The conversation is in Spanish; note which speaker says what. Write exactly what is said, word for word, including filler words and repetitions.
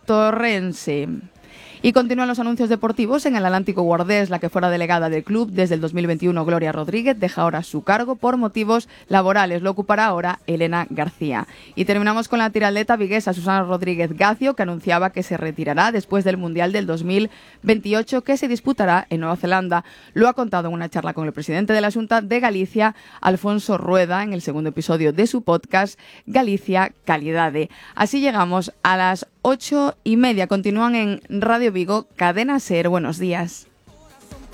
Speaker 1: Torrense. Y continúan los anuncios deportivos en el Atlántico Guardés. La que fuera delegada del club desde el dos mil veintiuno, Gloria Rodríguez, deja ahora su cargo por motivos laborales. Lo ocupará ahora Elena García. Y terminamos con la triatleta viguesa Susana Rodríguez Gacio, que anunciaba que se retirará después del Mundial del dos mil veintiocho, que se disputará en Nueva Zelanda. Lo ha contado en una charla con el presidente de la Xunta de Galicia, Alfonso Rueda, en el segundo episodio de su podcast Galicia Calidade. Así llegamos a las ocho y media. Continúan en Radio Vigo, Cadena Ser. Buenos días.